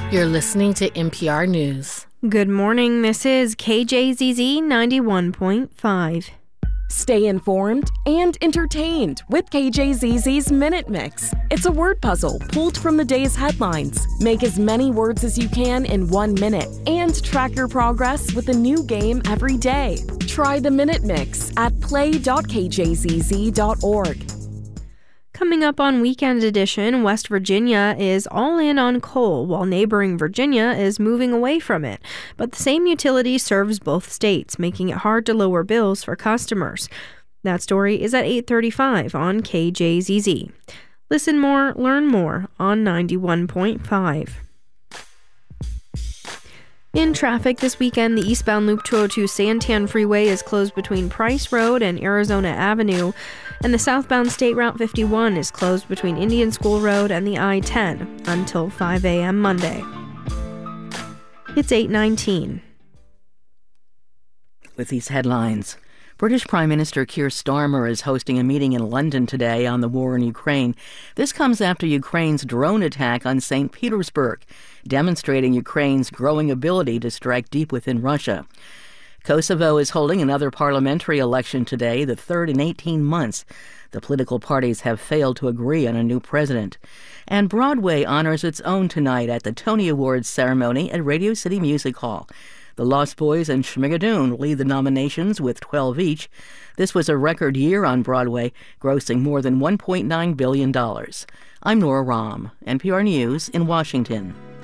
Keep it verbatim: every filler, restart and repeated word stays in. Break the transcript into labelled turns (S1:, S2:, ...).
S1: You're listening to N P R News.
S2: Good morning. This is K J Z Z ninety-one point five.
S3: Stay informed and entertained with K J Z Z's Minute Mix. It's a word puzzle pulled from the day's headlines. Make as many words as you can in one minute and track your progress with a new game every day. Try the Minute Mix at play dot k j z z dot org.
S2: Coming up on Weekend Edition, West Virginia is all in on coal, while neighboring Virginia is moving away from it. But the same utility serves both states, making it hard to lower bills for customers. That story is at eight thirty-five on K J Z Z. Listen more, learn more on ninety-one point five. In traffic this weekend, the eastbound Loop two oh two Santan Freeway is closed between Price Road and Arizona Avenue, and the southbound State Route fifty-one is closed between Indian School Road and the I ten until five a.m. Monday. It's eight nineteen.
S4: With these headlines, British Prime Minister Keir Starmer is hosting a meeting in London today on the war in Ukraine. This comes after Ukraine's drone attack on Saint Petersburg, demonstrating Ukraine's growing ability to strike deep within Russia. Kosovo is holding another parliamentary election today, the third in eighteen months. The political parties have failed to agree on a new president. And Broadway honors its own tonight at the Tony Awards ceremony at Radio City Music Hall. The Lost Boys and Schmigadoon lead the nominations with twelve each. This was a record year on Broadway, grossing more than one point nine billion dollars. I'm Nora Rahm, N P R News in Washington.